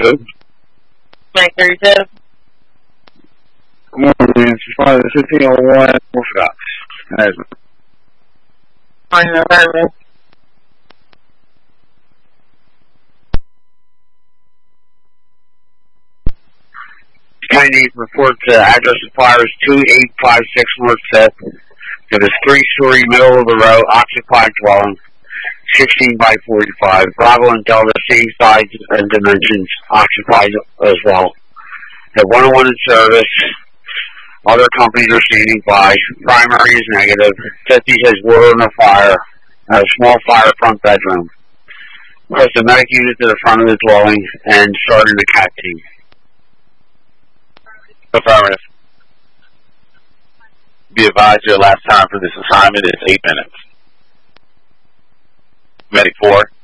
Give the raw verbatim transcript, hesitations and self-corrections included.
thirty-two. nine thirty-two. Good morning. Respond to fifteen oh one Orthodox. On your apartment. County report to address of fire is two eight five six North Fifth. It is three-story, middle of the road, occupied dwelling, sixteen by forty-five. Bravo and Delta, same size and dimensions, occupied as well. The one oh one in service. Other companies are standing by. Primary is negative. fifty says water in the fire. A small fire front bedroom. Plus the medic unit to the front of the dwelling and starting the cat team. Affirmative. Be advised your last time for this assignment is eight minutes. Medic four.